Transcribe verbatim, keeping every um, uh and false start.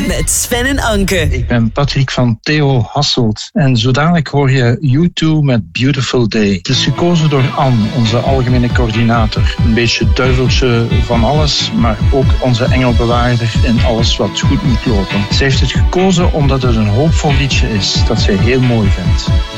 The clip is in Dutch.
Met Sven en Anke. Ik ben Patrick van Theo Hasselt. En zo dadelijk hoor je U twee met Beautiful Day. Het is gekozen door Anne, onze algemene coördinator. Een beetje duiveltje van alles, maar ook onze engelbewaarder in alles wat goed moet lopen. Ze heeft het gekozen omdat het een hoopvol liedje is dat zij heel mooi vindt.